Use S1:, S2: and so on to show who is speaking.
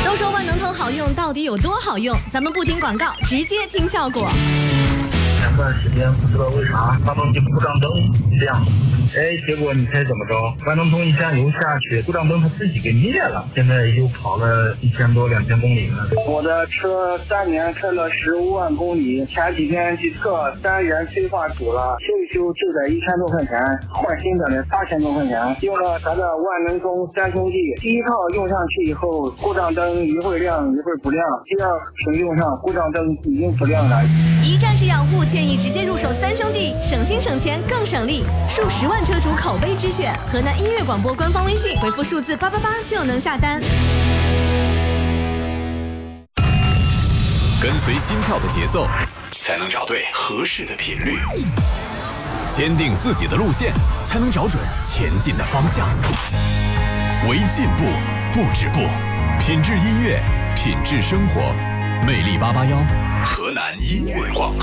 S1: 都说万能通好用，到底有多好用？咱们不听广告，直接听效果。
S2: 前段时间不知道为啥发动机故障灯亮，结果你猜怎么着？万能通一加油下去，故障灯它自己给灭了。现在又跑了1000多2000公里了。
S3: 我的车3年开了15万公里，前几天去测单元催化组了，修一修就得1000多块钱，换新的8000多块钱。用了咱的万能通3兄弟，第一套用上去以后，故障灯一会儿亮一会儿不亮，第二瓶用上故障灯已经不亮了。
S1: 一站式养护，建议直接入手3兄弟，省心省钱更省力，数10万车主口碑之选。河南音乐广播官方微信回复数字888就能下单。
S4: 跟随心跳的节奏，才能找对合适的频率；坚定自己的路线，才能找准前进的方向。为进步不止步，品质音乐，品质生活。魅力881，河南音乐广播。